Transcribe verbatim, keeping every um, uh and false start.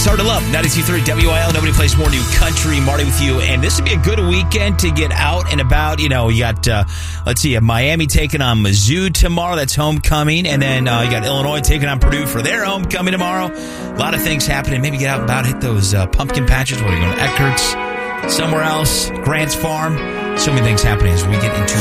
Hard to Love, ninety-two point three W I L. Nobody plays more new country. Marty with you. And this would be a good weekend to get out and about. You know, you got, uh, let's see, you have Miami taking on Mizzou tomorrow. That's homecoming. And then uh, you got Illinois taking on Purdue for their homecoming tomorrow. A lot of things happening. Maybe get out and about, hit those uh, pumpkin patches. What are you going to Eckert's? Somewhere else? Grant's Farm? So many things happening as we get into